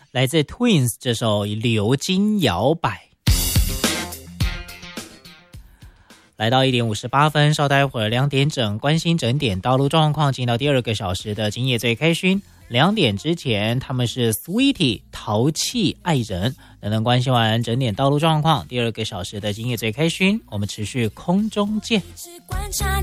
来自 Twins 这首《流金摇摆》。来到1点58分，稍待会儿2点整，关心整点道路状况，进到第2个小时的今夜最开勋。2点之前，他们是 Sweetie 淘气爱人。等等关心完整点道路状况，第2个小时的今夜最开勋，我们持续空中见。